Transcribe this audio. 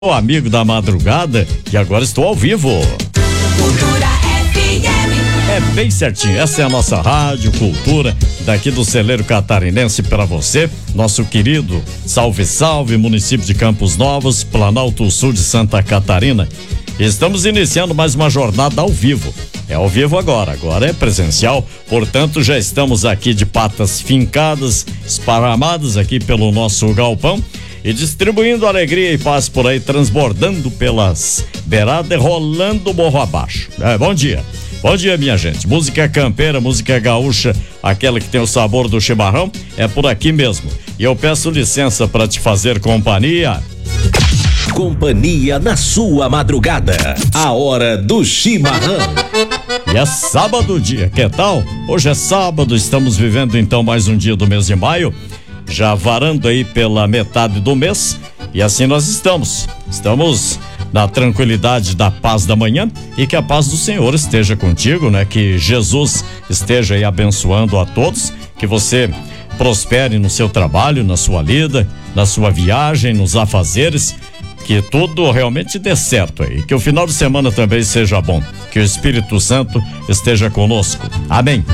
O amigo da madrugada, e agora estou ao vivo. Cultura FM. É bem certinho, essa é a nossa rádio Cultura, daqui do celeiro catarinense para você, nosso querido Salve Salve, município de Campos Novos, Planalto Sul de Santa Catarina. Estamos iniciando mais uma jornada ao vivo. É ao vivo agora é presencial, portanto já estamos aqui de patas fincadas, esparramadas aqui pelo nosso galpão e distribuindo alegria e paz por aí, transbordando pelas beiradas e rolando morro abaixo. Bom dia. Bom dia, minha gente. Música campeira, música gaúcha, aquela que tem o sabor do chimarrão, é por aqui mesmo. E eu peço licença para te fazer companhia. Companhia na sua madrugada. A hora do chimarrão. E é sábado dia, que tal? Hoje é sábado, estamos vivendo então mais um dia do mês de maio, já varando aí pela metade do mês, e assim nós estamos na tranquilidade da paz da manhã, e que a paz do Senhor esteja contigo, né? Que Jesus esteja aí abençoando a todos, que você prospere no seu trabalho, na sua lida, na sua viagem, nos afazeres, que tudo realmente dê certo aí, que o final de semana também seja bom, que o Espírito Santo esteja conosco. Amém.